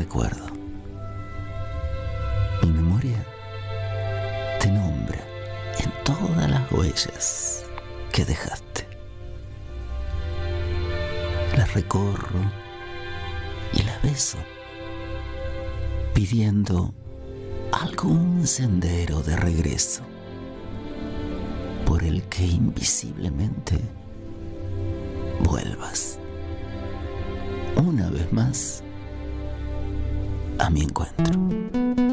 recuerdo. Mi memoria te nombra en todas las huellas que dejaste. Las recorro y las beso, pidiendo algún sendero de regreso por el que invisiblemente vuelvas una vez más a mi encuentro.